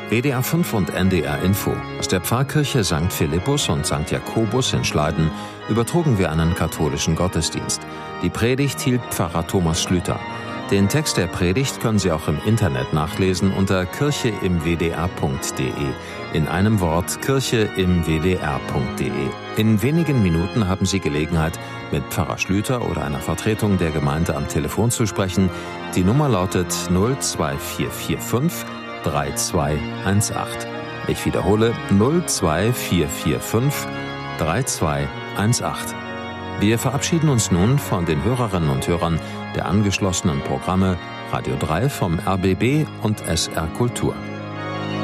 WDR 5 und NDR Info. Aus der Pfarrkirche St. Philippus und St. Jakobus in Schleiden übertrugen wir einen katholischen Gottesdienst. Die Predigt hielt Pfarrer Thomas Schlüter. Den Text der Predigt können Sie auch im Internet nachlesen unter kircheimwdr.de. In einem Wort kircheimwdr.de. In wenigen Minuten haben Sie Gelegenheit, mit Pfarrer Schlüter oder einer Vertretung der Gemeinde am Telefon zu sprechen. Die Nummer lautet 02445 3218. Ich wiederhole 02445 3218. Wir verabschieden uns nun von den Hörerinnen und Hörern der angeschlossenen Programme Radio 3 vom RBB und SR Kultur.